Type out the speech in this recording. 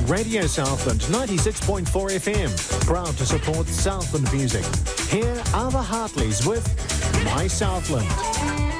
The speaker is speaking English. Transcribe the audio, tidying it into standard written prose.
Radio Southland 96.4 FM, proud to support Southland music. Here are the Hartleys with My Southland.